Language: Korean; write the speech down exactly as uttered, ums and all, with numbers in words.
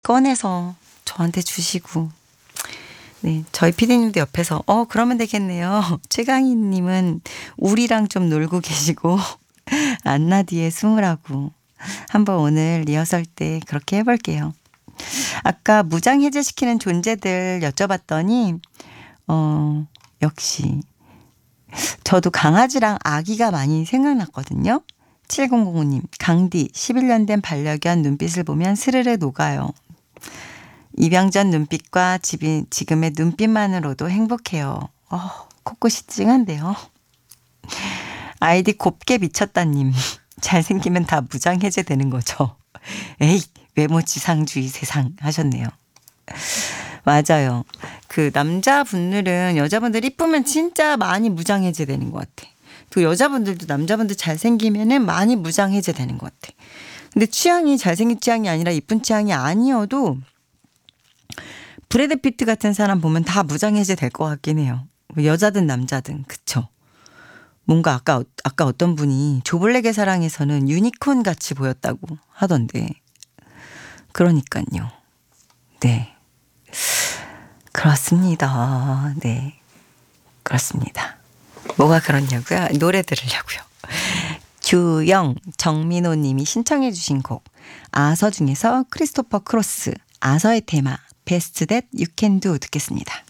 꺼내서 저한테 주시고, 네, 저희 피디님도 옆에서 어 그러면 되겠네요. 최강희님은 우리랑 좀 놀고 계시고 안나디에 숨으라고. 한번 오늘 리허설 때 그렇게 해볼게요. 아까 무장 해제시키는 존재들 여쭤봤더니 어 역시 저도 강아지랑 아기가 많이 생각났거든요. 칠공공오님 강디 십일 년 된 반려견 눈빛을 보면 스르르 녹아요. 입양 전 눈빛과 집이, 지금의 눈빛만으로도 행복해요. 어, 코끝이 찡한데요. 아이디 곱게 미쳤다님. 잘생기면 다 무장 해제되는 거죠. 에이, 외모 지상주의 세상 하셨네요. 맞아요. 그 남자분들은 여자분들 이쁘면 진짜 많이 무장 해제되는 것 같아. 또 여자분들도 남자분들 잘생기면은 많이 무장 해제되는 것 같아. 근데 취향이 잘생긴 취향이 아니라 이쁜 취향이 아니어도 브래드 피트 같은 사람 보면 다 무장 해제될 것 같긴 해요. 여자든 남자든 그쵸. 뭔가 아까 아까 어떤 분이 조블랙의 사랑에서는 유니콘 같이 보였다고 하던데 그러니까요. 네. 그렇습니다. 네. 그렇습니다. 뭐가 그렇냐고요? 노래 들으려고요. 규영, 정민호 님이 신청해 주신 곡 아서 중에서 크리스토퍼 크로스 아서의 테마 베스트 댓 유 캔 두 듣겠습니다.